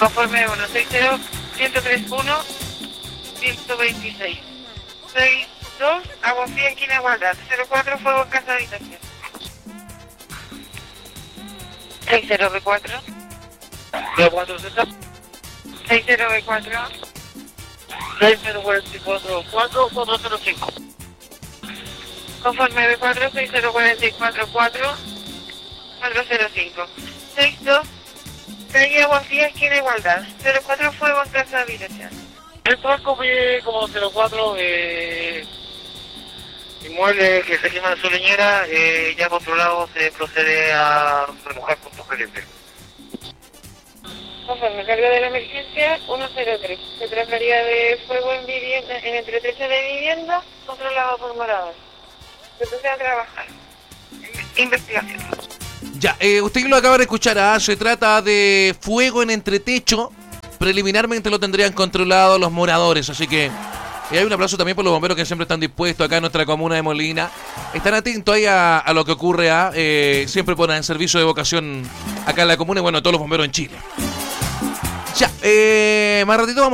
Conforme 160 131 126 62 Agua Fría en Quina Igualdad. 04 Fuego en casa habitación. 60B4 B4Z 60B4 6044 4405. Conforme B4 6044 405 62 calle Agua Fría esquina Igualdad. 04 Fuego en casa habitación. El banco pide como 04 inmueble que se quema en su leñera, ya controlado se procede a remojar con su gerente. Conforme carga de la emergencia 103. Se trataría de fuego en vivienda, en entretecho de vivienda, controlado por morador. Se procede a trabajar. Investigación. Ya, usted lo acaba de escuchar, ¿ah? Se trata de fuego en entretecho. Preliminarmente lo tendrían controlado los moradores, así que hay un aplauso también por los bomberos que siempre están dispuestos acá en nuestra comuna de Molina. Están atentos ahí a lo que ocurre, siempre ponen en servicio de vocación acá en la comuna y bueno, todos los bomberos en Chile. Ya, más ratito vamos